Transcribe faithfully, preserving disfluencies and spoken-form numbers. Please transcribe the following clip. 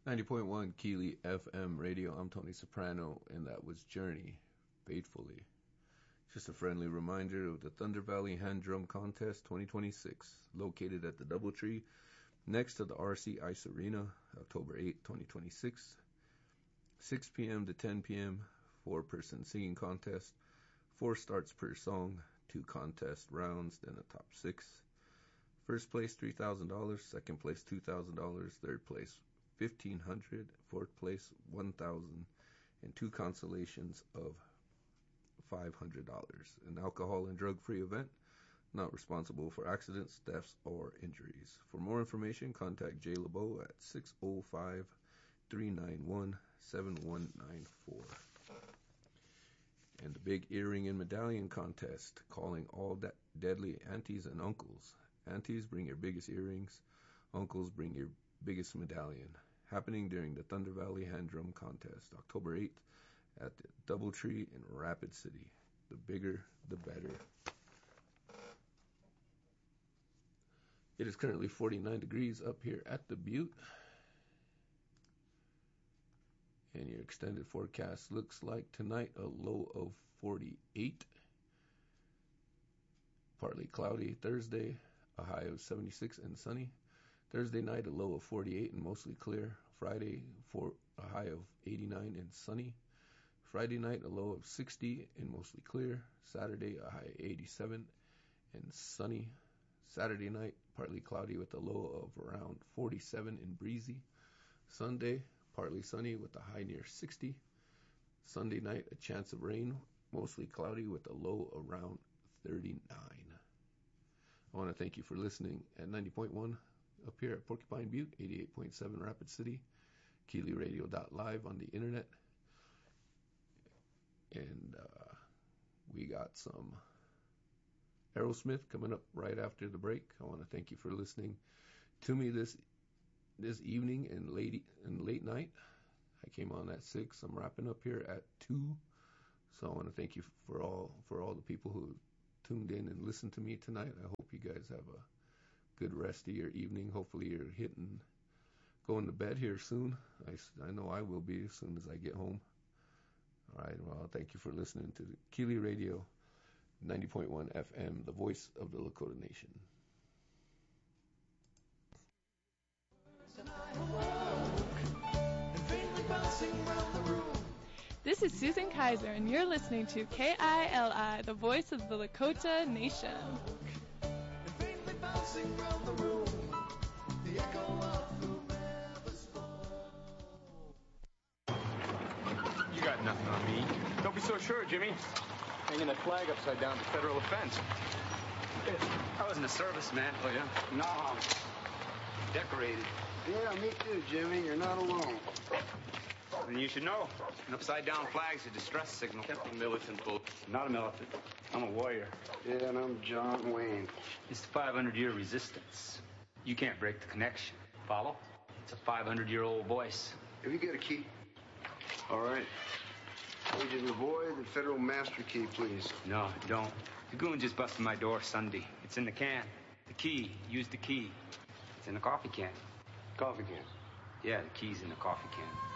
ninety point one Keely F M radio. I'm Tony Soprano, and that was Journey, Faithfully. Just a friendly reminder of the Thunder Valley Hand Drum Contest twenty twenty-six, located at the Doubletree, next to the R C Ice Arena, October eighth, twenty twenty-six, six p.m. to ten p.m., four-person singing contest, four starts per song, two contest rounds, then a top six. First place, three thousand dollars, second place, two thousand dollars, third place, fifteen hundred dollars, fourth place, one thousand dollars, and two consolations of five hundred dollars. An alcohol and drug-free event, not responsible for accidents, thefts, or injuries. For more information, contact Jay LeBeau at six oh five, three nine one, seven one nine four. And the big earring and medallion contest, calling all de- deadly aunties and uncles. Aunties, bring your biggest earrings. Uncles, bring your biggest medallion. Happening during the Thunder Valley Hand Drum Contest, October eighth, at the Doubletree in Rapid City. The bigger, the better. It is currently forty-nine degrees up here at the Butte. And your extended forecast looks like tonight a low of forty-eight. Partly cloudy Thursday, a high of seventy-six and sunny. Thursday night, a low of forty-eight and mostly clear. Friday, for a high of eighty-nine and sunny. Friday night, a low of sixty and mostly clear. Saturday, a high of eighty-seven and sunny. Saturday night, partly cloudy with a low of around forty-seven and breezy. Sunday, partly sunny with a high near sixty. Sunday night, a chance of rain, mostly cloudy with a low around thirty-nine. I want to thank you for listening at ninety point one up here at Porcupine Butte, eighty-eight point seven Rapid City, Keely Radio dot live on the internet. And uh, we got some Aerosmith coming up right after the break. I want to thank you for listening to me this this evening and late and late night. I came on at six. I'm wrapping up here at two. So I want to thank you for all for all the people who tuned in and listened to me tonight. I hope you guys have a good rest of your evening. Hopefully you're hitting going to bed here soon. I, I know I will be as soon as I get home. All right. Well, thank you for listening to Keely Radio ninety point one F M, the voice of the Lakota Nation. This is Susan Kaiser, and you're listening to K I L I, the voice of the Lakota Nation. You got nothing on me. Don't be so sure, Jimmy. Hanging that flag upside down is a federal offense. I was in the service, man. Oh, yeah? No. Decorated. Yeah, me too, Jimmy. You're not alone. And you should know, an upside-down flag's a distress signal. Captain Militant, bull. Not a militant. I'm a warrior. Yeah, and I'm John Wayne. It's the five hundred year resistance. You can't break the connection. Follow? It's a five hundred year old voice. Have you got a key? All right. Agent Lavoy, the federal master key, please. No, don't. The goon just busted my door Sunday. It's in the can. The key. Use the key. It's in the coffee can. Coffee can. Yeah, the key's in the coffee can.